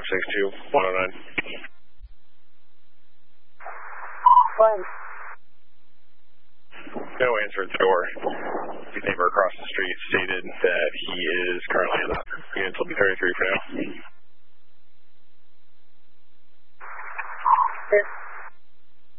462-109. One. No answer at the door. The neighbor across the street stated that he is currently in the units will be 33 for now. This